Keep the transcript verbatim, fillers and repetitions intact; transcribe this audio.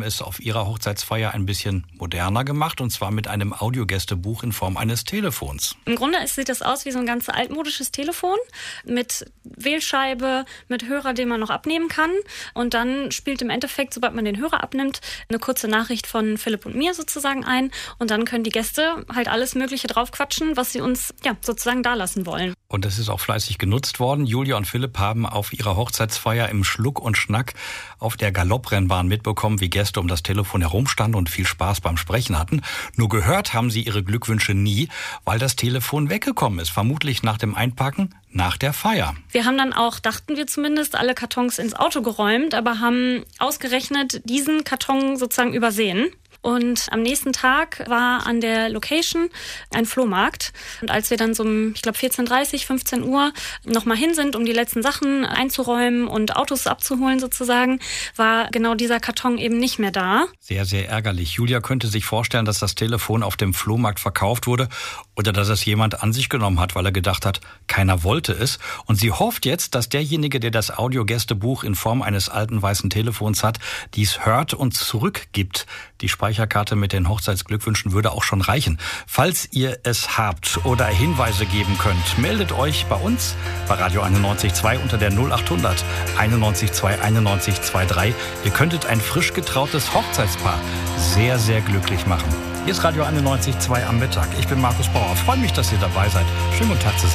es auf ihrer Hochzeitsfeier ein bisschen moderner gemacht, und zwar mit einem Audiogästebuch in Form eines Telefons. Im Grunde sieht das aus wie so ein ganz altmodisches Telefon mit Wählscheibe, mit Hörer, den man noch abnehmen kann. Und dann spielt im Endeffekt, sobald man den Hörer abnimmt, eine kurze Nachricht von Philipp und mir sozusagen ein. Und dann können die Gäste halt alles Mögliche draufquatschen, was sie uns ja sozusagen dalassen wollen. Und das ist auch fleißig genutzt worden. Julia und Philipp haben auf ihrer Hochzeitsfeier im Schluck und Schnack auf der Galopprennbahn mitbekommen, wie Gäste um das Telefon herumstanden und viel Spaß beim Sprechen hatten. Nur gehört haben sie ihre Glückwünsche nie, weil das Telefon weggekommen ist. Vermutlich nach dem Einpacken, nach der Feier. Wir haben dann auch, dachten wir zumindest, alle Kartons ins Auto geräumt, aber haben ausgerechnet diesen Karton sozusagen übersehen. Und am nächsten Tag war an der Location ein Flohmarkt. Und als wir dann so um, ich glaube, vierzehn Uhr dreißig, fünfzehn Uhr nochmal hin sind, um die letzten Sachen einzuräumen und Autos abzuholen sozusagen, war genau dieser Karton eben nicht mehr da. Sehr, sehr ärgerlich. Julia könnte sich vorstellen, dass das Telefon auf dem Flohmarkt verkauft wurde oder dass es jemand an sich genommen hat, weil er gedacht hat, keiner wollte es. Und sie hofft jetzt, dass derjenige, der das Audiogästebuch in Form eines alten weißen Telefons hat, dies hört und zurückgibt. Die Speicherkarte mit den Hochzeitsglückwünschen würde auch schon reichen. Falls ihr es habt oder Hinweise geben könnt, meldet euch bei uns bei Radio einundneunzig Komma zwei unter der null achthundert einundneunzig Komma zwei einundneunzig Komma drei. Ihr könntet ein frisch getrautes Hochzeitspaar sehr, sehr glücklich machen. Hier ist Radio einundneunzig Komma zwei am Mittag. Ich bin Markus Bauer. Freue mich, dass ihr dabei seid. Schönen guten Tag zusammen.